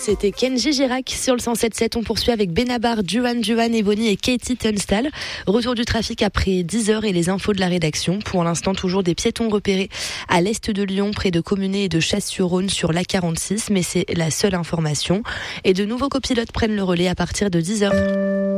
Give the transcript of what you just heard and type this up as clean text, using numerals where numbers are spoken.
C'était Kenji Girac sur le 107.7. On poursuit avec Benabar, Duan, Ebony et Katie Tunstall. Retour du trafic après 10h et les infos de la rédaction. Pour l'instant, toujours des piétons repérés à l'est de Lyon, près de Communé et de Chasse-sur-Rhône sur l'A46, mais c'est la seule information. Et de nouveaux copilotes prennent le relais à partir de 10h.